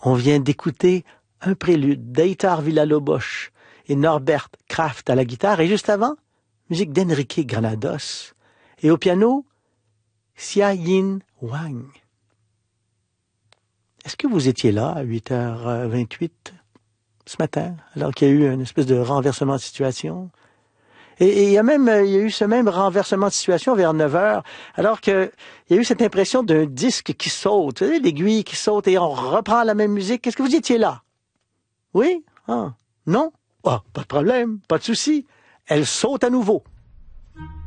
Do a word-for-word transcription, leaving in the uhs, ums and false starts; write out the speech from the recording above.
On vient d'écouter un prélude d'Eitar Villa-Lobos et Norbert Kraft à la guitare, et juste avant, musique d'Enrique Granados. Et au piano, Xia Yin Wang. Est-ce que vous étiez là à huit heures vingt-huit ce matin, alors qu'il y a eu une espèce de renversement de situation? Et, et il y a même, il y a eu ce même renversement de situation vers neuf heures, alors que il y a eu cette impression d'un disque qui saute, vous savez, l'aiguille qui saute et on reprend la même musique. Est-ce que vous étiez là? Oui? Ah. Non? Ah, pas de problème, pas de souci. Elle saute à nouveau.